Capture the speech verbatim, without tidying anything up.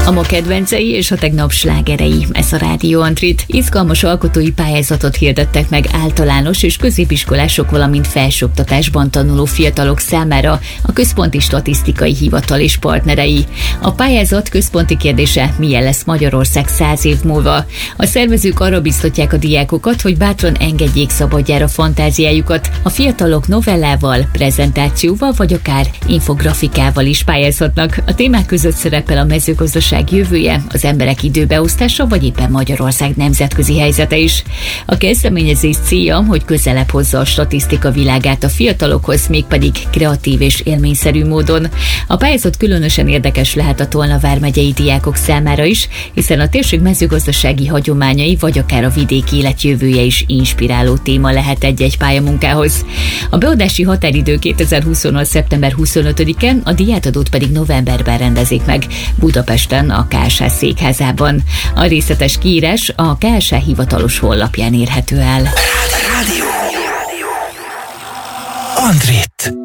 A ma kedvencei és a tegnap slágerei. Ez a Rádió Antrit. Izgalmas alkotói pályázatot hirdettek meg általános és középiskolások, valamint felsőoktatásban tanuló fiatalok számára a Központi Statisztikai Hivatal és partnerei. A pályázat központi kérdése: milyen lesz Magyarország száz év múlva? A szervezők arra biztatják a diákokat, hogy bátran engedjék szabadjára fantáziájukat. A fiatalok novellával, prezentációval vagy akár infografikával is pályázhatnak. A témák között szerepel a mezőgazdaság jövője, az emberek időbeosztása, vagy éppen Magyarország nemzetközi helyzete is. A kezdeményezés célja, hogy közelebb hozza a statisztika világát a fiatalokhoz, mégpedig kreatív és élményszerű módon. A pályázat különösen érdekes lehet a Tolna vármegyei diákok számára is, hiszen a térség mezőgazdasági hagyományai, vagy akár a vidéki élet jövője is inspiráló téma lehet egy-egy pályamunkához. A beadási határidő kétezer-huszonhat. szeptember huszonötödike, a díjátadót pedig novemberben rendezik meg Budapesten, a ká es há székházában. A részletes kiírás a ká es há hivatalos honlapján érhető el. Rádió. Antrit.